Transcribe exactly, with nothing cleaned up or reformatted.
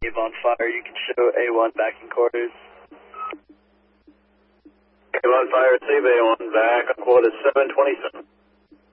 On fire, you can show A one back in quarters. A one fire, receive A one back on quarters seven twenty-seven.